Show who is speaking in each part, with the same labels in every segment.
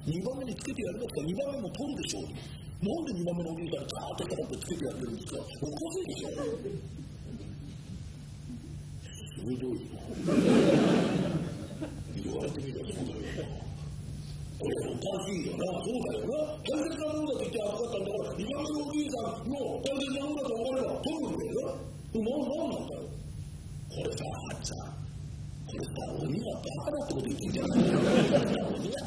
Speaker 1: 2番目につけてやりますから2番目も取るでしょう。なんで2番目のおじいさんにガーッとかってつけてやってるんですか。おかしいでしょ。鋭い言われてみたらそうだよな。これおかしいよな。そうだよな。大切なものだと言って預かったんだから2番目のおじいさんの大切なものだと思えば取るんだよな。なんなんだよこれさ。これさ、鬼がバカだってこと言ってんじゃない。鬼がバカだってこと言ってんじゃ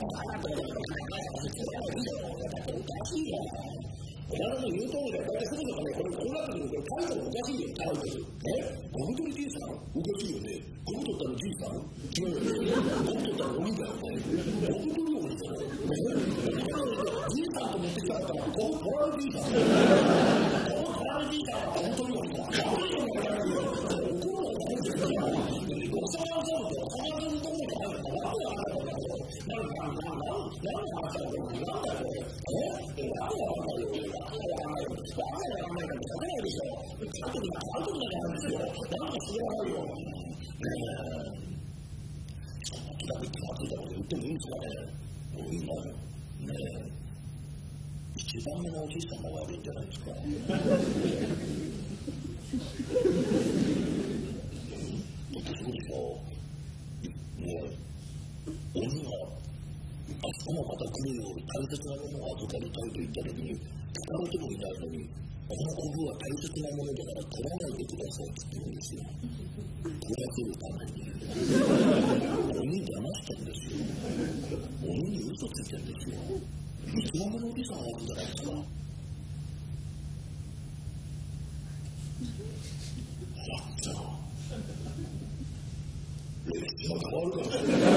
Speaker 1: ない。おかしいよ。俺の言う通りだよ。だってそうだからね、これなってくるとタイトルおかしいよ。タイトルゴム取りじいさんおかしいよね。ゴム取ったのじいさん違うよね。ゴム取ったの鬼だよね。ゴム取り鬼だよ。じいさんと持ってきたかったらゴム取られじいさん。ゴム取られじいさんはゴム取り鬼だ。やばいよね。怒るのがいいんですよ。お皿を取るとお皿のところに入るとわけがないんだよ。なんだこれ。なんだこれ。一番目のおじいさんが悪いんじゃないですか。そうでしょう。鬼が明日もまた来るように大切なものを預かりたいと言った時に聞かれてもいないのに、このコブは大切なものだから取らないでくださいって言うんですよ。取らせるために鬼騙したんですよ。鬼に嘘ついてるんですよ。一番目のおじさんがあるんじゃないですか。歴史が変わるかもしれない。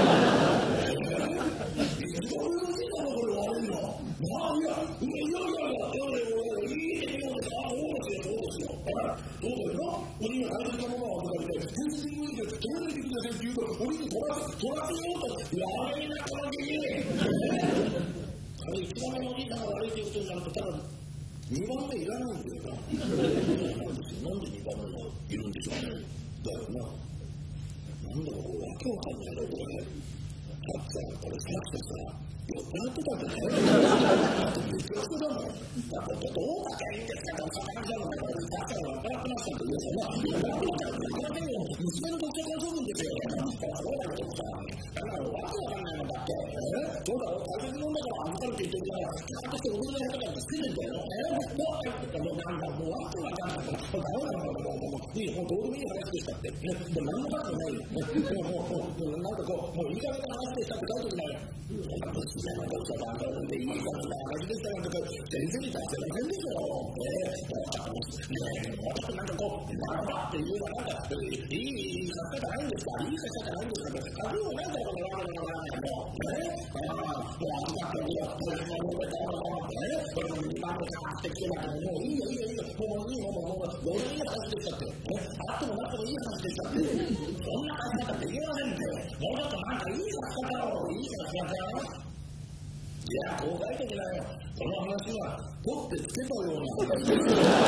Speaker 1: 鬼が大切なものを預かりたい。全然無理です。取らないでくださいって言うと、鬼に取らせようと。やめなこのゲあれ、一番目のおじいさんが悪いっていうことになると、ただ、2番目いらないんだよな。なんで2番目がいるんでしょうね。だよな。なんだろう、これわけわかんないな、これ。だってさ、これさっきさ、酔っ払ってたんじゃない？めちゃくちゃだもん。どうだかいいんですか？どうかいいんですか？だから分からなくなっちゃって言うから、娘の特徴が取るんですよ。そうだけどさ、だからわけわかんないのだって。そうだろ、大切なもんだから預かるって言ってるから、ちゃんとして俺のやったから好きなんだよ。もうなんだ、もうわけわかんない。ダメだもういい、もうどうでもいい話でしたって。もう何もかもないよ。もうなんかこう、もういい加減な話でしたって書いてくれないよ。娘の特徴があるんでいい話でしたよとか、全然に出してませんでしょ。なんかこう、なんだっていうのはなんか、いい言い方じゃないんですか？いい言い方じゃないんですか？あるよね、このわけのわからないの。もうあんなことやってるので、これも今のさってきてないのもういいよ、もういいよ、もうどうでもいい話でしたって。あってもなくてもいい話でしたって。そんな話だって言えませんって。もうちょっとなんかいい話だろう、いい話だよ。いや、こう書いてきなよ。この話は取ってつけたような話ですよ。